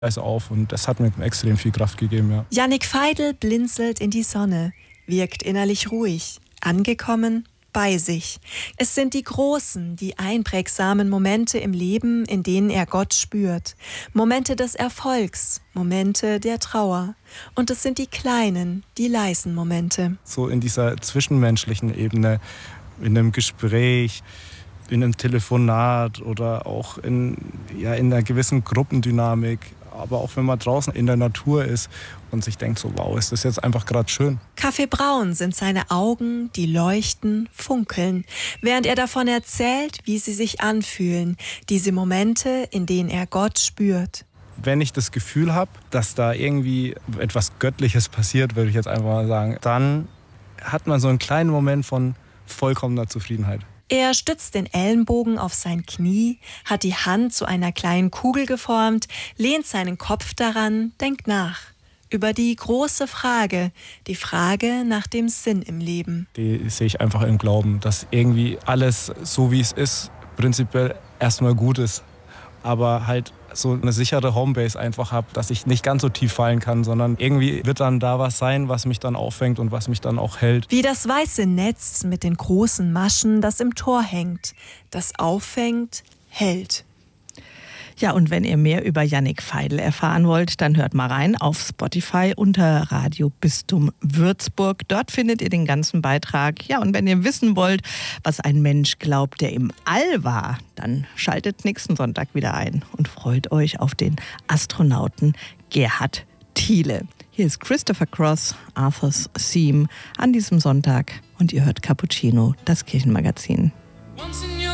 auf und das hat mir extrem viel Kraft gegeben, ja. Yannick Veidel blinzelt in die Sonne, wirkt innerlich ruhig, angekommen, bei sich. Es sind die großen, die einprägsamen Momente im Leben, in denen er Gott spürt. Momente des Erfolgs, Momente der Trauer. Und es sind die kleinen, die leisen Momente. So in dieser zwischenmenschlichen Ebene, in einem Gespräch, in einem Telefonat oder auch in einer gewissen Gruppendynamik. Aber auch wenn man draußen in der Natur ist und sich denkt, so wow, ist das jetzt einfach gerade schön. Kaffeebraun sind seine Augen, die leuchten, funkeln, während er davon erzählt, wie sie sich anfühlen, diese Momente, in denen er Gott spürt. Wenn ich das Gefühl habe, dass da irgendwie etwas Göttliches passiert, würde ich jetzt einfach mal sagen, dann hat man so einen kleinen Moment von vollkommener Zufriedenheit. Er stützt den Ellenbogen auf sein Knie, hat die Hand zu einer kleinen Kugel geformt, lehnt seinen Kopf daran, denkt nach. Über die große Frage, die Frage nach dem Sinn im Leben. Die sehe ich einfach im Glauben, dass irgendwie alles so wie es ist, prinzipiell erstmal gut ist. Aber halt so eine sichere Homebase einfach habe, dass ich nicht ganz so tief fallen kann, sondern irgendwie wird dann da was sein, was mich dann auffängt und was mich dann auch hält. Wie das weiße Netz mit den großen Maschen, das im Tor hängt, das auffängt, hält. Ja, und wenn ihr mehr über Yannick Veidel erfahren wollt, dann hört mal rein auf Spotify unter Radio Bistum Würzburg. Dort findet ihr den ganzen Beitrag. Ja, und wenn ihr wissen wollt, was ein Mensch glaubt, der im All war, dann schaltet nächsten Sonntag wieder ein und freut euch auf den Astronauten Gerhard Thiele. Hier ist Christopher Cross, Arthur's Theme an diesem Sonntag und ihr hört Cappuccino, das Kirchenmagazin.